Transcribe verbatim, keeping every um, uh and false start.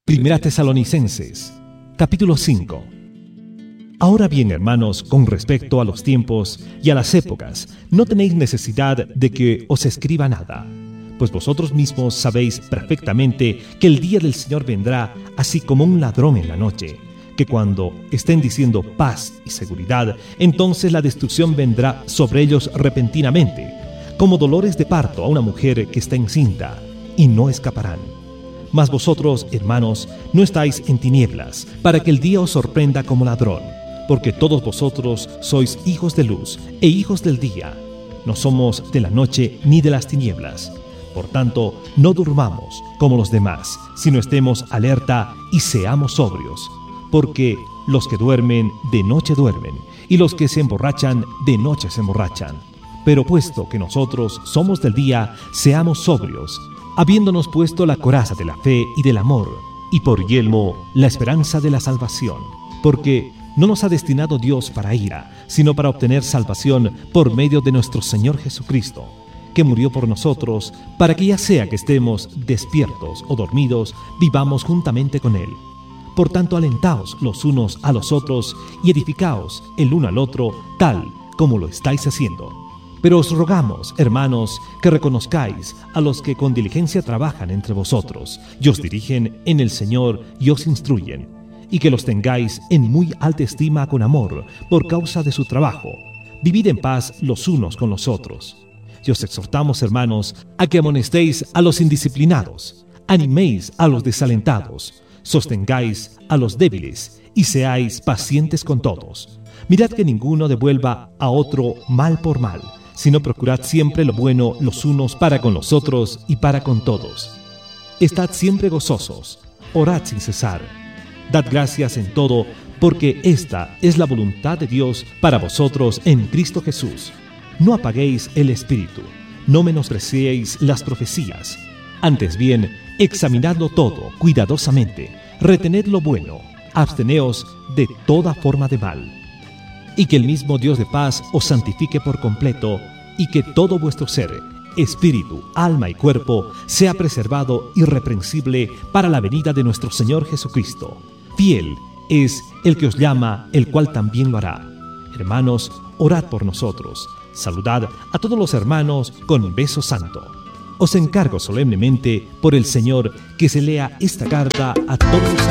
Primera Tesalonicenses, capítulo cinco. Ahora bien, hermanos, con respecto a los tiempos y a las épocas, no tenéis necesidad de que os escriba nada, pues vosotros mismos sabéis perfectamente que el día del Señor vendrá así como un ladrón en la noche, que cuando estén diciendo paz y seguridad, entonces la destrucción vendrá sobre ellos repentinamente, como dolores de parto a una mujer que está encinta, y no escaparán. Mas vosotros, hermanos, no estáis en tinieblas, para que el día os sorprenda como ladrón, porque todos vosotros sois hijos de luz e hijos del día. No somos de la noche ni de las tinieblas. Por tanto, no durmamos como los demás, sino estemos alerta y seamos sobrios, porque los que duermen, de noche duermen, y los que se emborrachan, de noche se emborrachan. Pero puesto que nosotros somos del día, seamos sobrios, habiéndonos puesto la coraza de la fe y del amor, y por yelmo la esperanza de la salvación, porque no nos ha destinado Dios para ira, sino para obtener salvación por medio de nuestro Señor Jesucristo, que murió por nosotros, para que ya sea que estemos despiertos o dormidos, vivamos juntamente con Él. Por tanto, alentaos los unos a los otros y edificaos el uno al otro, tal como lo estáis haciendo. Pero os rogamos, hermanos, que reconozcáis a los que con diligencia trabajan entre vosotros, y os dirigen en el Señor y os instruyen, y que los tengáis en muy alta estima con amor, por causa de su trabajo. Vivid en paz los unos con los otros. Y os exhortamos, hermanos, a que amonestéis a los indisciplinados, animéis a los desalentados, sostengáis a los débiles, y seáis pacientes con todos. Mirad que ninguno devuelva a otro mal por mal, sino procurad siempre lo bueno los unos para con los otros y para con todos. Estad siempre gozosos, orad sin cesar. Dad gracias en todo, porque esta es la voluntad de Dios para vosotros en Cristo Jesús. No apaguéis el espíritu, no menospreciéis las profecías. Antes bien, examinadlo todo cuidadosamente, retened lo bueno, absteneos de toda forma de mal. Y que el mismo Dios de paz os santifique por completo, y que todo vuestro ser, espíritu, alma y cuerpo, sea preservado irreprensible para la venida de nuestro Señor Jesucristo. Fiel es el que os llama, el cual también lo hará. Hermanos, orad por nosotros. Saludad a todos los hermanos con beso santo. Os encargo solemnemente por el Señor que se lea esta carta a todos los